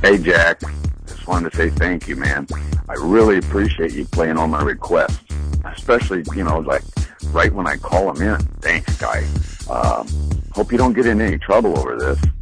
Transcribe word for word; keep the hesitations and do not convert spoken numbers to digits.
Hey, Jack. Just wanted to say thank you, man. I really appreciate you playing all my requests, especially, you know, like right when I call them in. Thanks, guy. Um, hope you don't get in any trouble over this.